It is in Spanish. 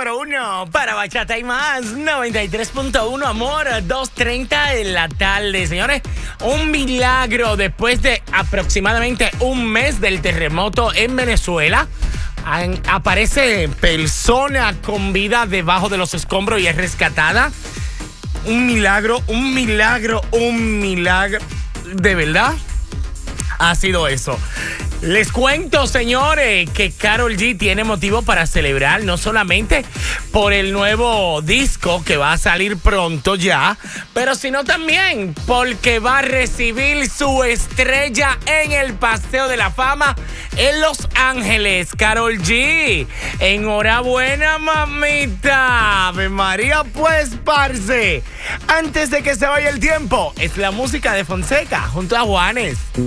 número uno para bachata y más. 93.1, amor, 2:30 de la tarde. Señores, un milagro después de aproximadamente un mes del terremoto en Venezuela. Aparece persona con vida debajo de los escombros y es rescatada. Un milagro. De verdad, ha sido eso. Les cuento, señores, que Karol G tiene motivo para celebrar, no solamente por el nuevo disco que va a salir pronto ya, pero sino también porque va a recibir su estrella en el Paseo de la Fama en Los Ángeles. Karol G, enhorabuena, mamita. Ave María, pues, parce. Antes de que se vaya el tiempo, es la música de Fonseca junto a Juanes.